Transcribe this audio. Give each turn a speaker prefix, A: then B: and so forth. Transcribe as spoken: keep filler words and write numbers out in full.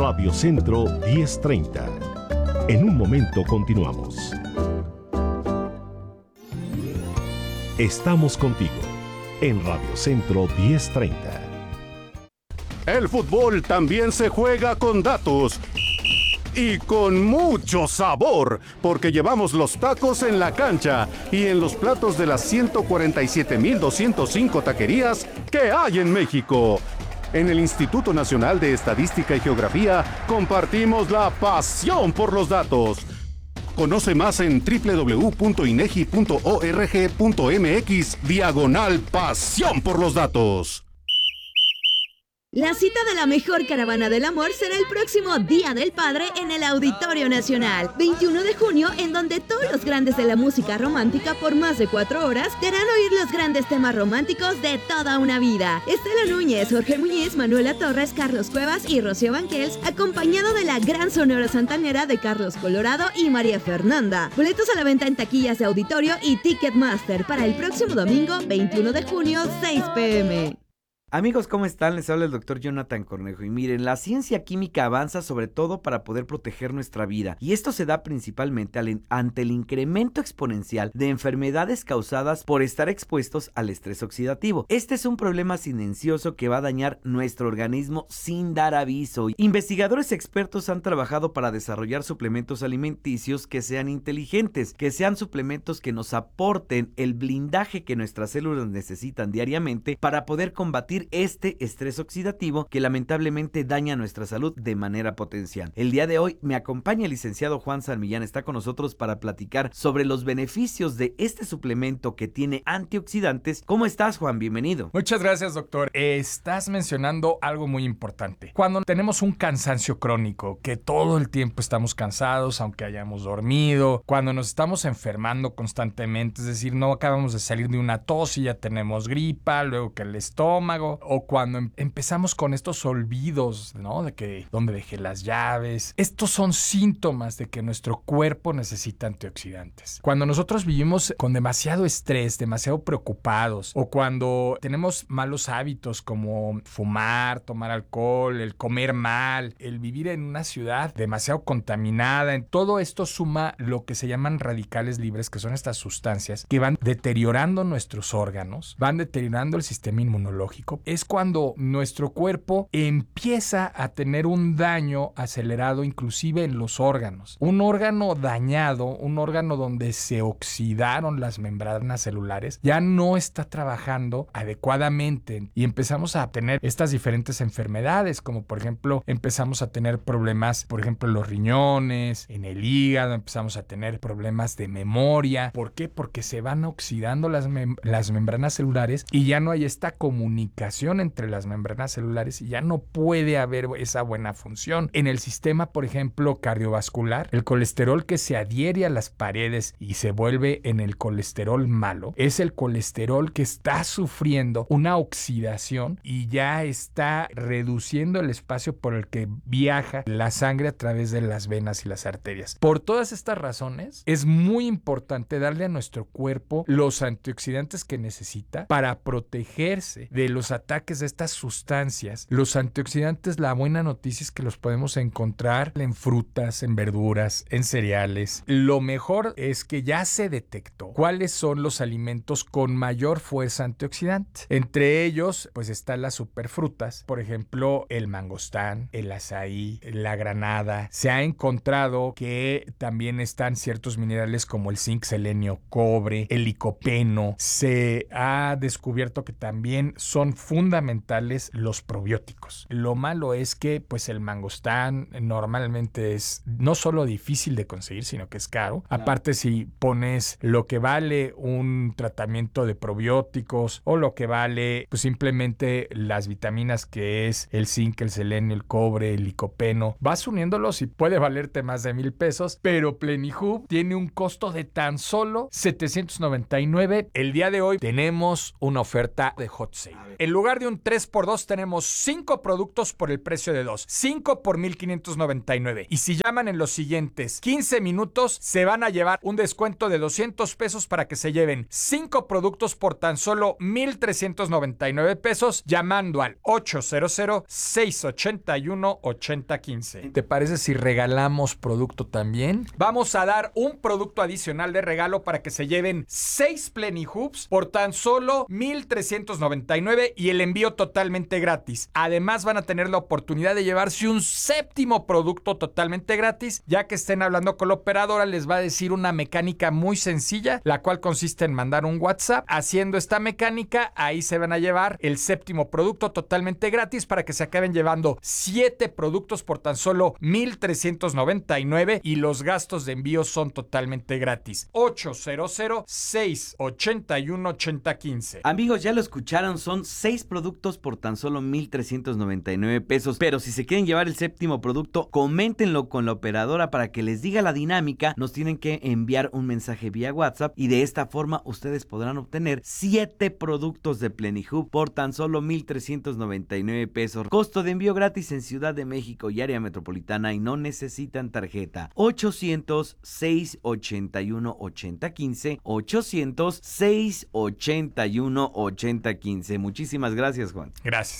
A: Radio Centro diez treinta. En un momento continuamos. Estamos contigo en Radio Centro diez treinta.
B: El fútbol también se juega con datos. Y con mucho sabor, porque llevamos los tacos en la cancha y en los platos de las ciento cuarenta y siete mil doscientos cinco taquerías que hay en México. En el Instituto Nacional de Estadística y Geografía compartimos la pasión por los datos. Conoce más en doble u doble u doble u punto inegi punto org punto mx diagonal pasión por los datos.
C: La cita de la mejor caravana del amor será el próximo Día del Padre en el Auditorio Nacional, veintiuno de junio, en donde todos los grandes de la música romántica por más de cuatro horas te harán oír los grandes temas románticos de toda una vida. Estela Núñez, Jorge Muñiz, Manuela Torres, Carlos Cuevas y Rocío Banquels, acompañado de la gran Sonora Santanera de Carlos Colorado y María Fernanda. Boletos a la venta en taquillas de auditorio y Ticketmaster para el próximo domingo, veintiuno de junio, seis pe eme.
D: Amigos, ¿cómo están? Les habla el doctor Jonathan Cornejo y miren, la ciencia química avanza sobre todo para poder proteger nuestra vida y esto se da principalmente al, ante el incremento exponencial de enfermedades causadas por estar expuestos al estrés oxidativo. Este es un problema silencioso que va a dañar nuestro organismo sin dar aviso. Investigadores expertos han trabajado para desarrollar suplementos alimenticios que sean inteligentes, que sean suplementos que nos aporten el blindaje que nuestras células necesitan diariamente para poder combatir este estrés oxidativo que lamentablemente daña nuestra salud de manera potencial. El día de hoy me acompaña el licenciado Juan San Millán, está con nosotros para platicar sobre los beneficios de este suplemento que tiene antioxidantes. ¿Cómo estás, Juan? Bienvenido.
E: Muchas gracias, doctor. Estás mencionando algo muy importante. Cuando tenemos un cansancio crónico, que todo el tiempo estamos cansados, aunque hayamos dormido, cuando nos estamos enfermando constantemente, es decir, no acabamos de salir de una tos y ya tenemos gripa, luego que el estómago, o cuando em- empezamos con estos olvidos, ¿no? De que dónde dejé las llaves. Estos son síntomas de que nuestro cuerpo necesita antioxidantes. Cuando nosotros vivimos con demasiado estrés, demasiado preocupados, o cuando tenemos malos hábitos como fumar, tomar alcohol, el comer mal, el vivir en una ciudad demasiado contaminada, en todo esto suma lo que se llaman radicales libres, que son estas sustancias que van deteriorando nuestros órganos, van deteriorando el sistema inmunológico. Es cuando nuestro cuerpo empieza a tener un daño acelerado inclusive en los órganos. Un órgano dañado, un órgano donde se oxidaron las membranas celulares, ya no está trabajando adecuadamente y empezamos a tener estas diferentes enfermedades, como por ejemplo empezamos a tener problemas, por ejemplo en los riñones, en el hígado, empezamos a tener problemas de memoria. ¿Por qué? Porque se van oxidando las, mem- las membranas celulares y ya no hay esta comunicación entre las membranas celulares y ya no puede haber esa buena función. En el sistema, por ejemplo, cardiovascular, el colesterol que se adhiere a las paredes y se vuelve en el colesterol malo, es el colesterol que está sufriendo una oxidación y ya está reduciendo el espacio por el que viaja la sangre a través de las venas y las arterias. Por todas estas razones, es muy importante darle a nuestro cuerpo los antioxidantes que necesita para protegerse de los ataques de estas sustancias. Los antioxidantes, la buena noticia es que los podemos encontrar en frutas, en verduras, en cereales. Lo mejor es que ya se detectó cuáles son los alimentos con mayor fuerza antioxidante. Entre ellos, pues están las superfrutas, por ejemplo, el mangostán, el azaí, la granada. Se ha encontrado que también están ciertos minerales como el zinc, selenio, cobre, el licopeno. Se ha descubierto que también son fundamentales los probióticos. Lo malo es que pues el mangostán normalmente es no solo difícil de conseguir, sino que es caro. Claro. Aparte, si pones lo que vale un tratamiento de probióticos o lo que vale pues simplemente las vitaminas que es el zinc, el selenio, el cobre, el licopeno, vas uniéndolos y puede valerte más de mil pesos, pero Plenihub tiene un costo de tan solo setecientos noventa y nueve. El día de hoy tenemos una oferta de hot sale. El En lugar de un tres por dos, tenemos cinco productos por el precio de dos. cinco por mil quinientos noventa y nueve. Y si llaman en los siguientes quince minutos, se van a llevar un descuento de doscientos pesos para que se lleven cinco productos por tan solo mil trescientos noventa y nueve pesos, llamando al ochocientos, seiscientos ochenta y uno, ochenta quince. ¿Te parece si regalamos producto también? Vamos a dar un producto adicional de regalo para que se lleven seis Plenihubs por tan solo mil trescientos noventa y nueve y el envío totalmente gratis. Además, van a tener la oportunidad de llevarse un séptimo producto totalmente gratis, ya que estén hablando con la operadora, les va a decir una mecánica muy sencilla, la cual consiste en mandar un WhatsApp. Haciendo esta mecánica, ahí se van a llevar el séptimo producto totalmente gratis para que se acaben llevando siete productos por tan solo mil trescientos noventa y nueve y los gastos de envío son totalmente gratis. ochocientos, seiscientos ochenta y uno, ochenta quince.
D: Amigos, ya lo escucharon, son seis productos por tan solo mil trescientos noventa y nueve pesos, pero si se quieren llevar el séptimo producto, coméntenlo con la operadora para que les diga la dinámica. Nos tienen que enviar un mensaje vía WhatsApp y de esta forma ustedes podrán obtener siete productos de Plenihub por tan solo mil trescientos noventa y nueve pesos. Costo de envío gratis en Ciudad de México y área metropolitana y no necesitan tarjeta. ochocientos, seiscientos ochenta y uno, ochenta quince, ochocientos, seiscientos ochenta y uno, ochenta quince. Muchísimas gracias, Juan.
E: Gracias.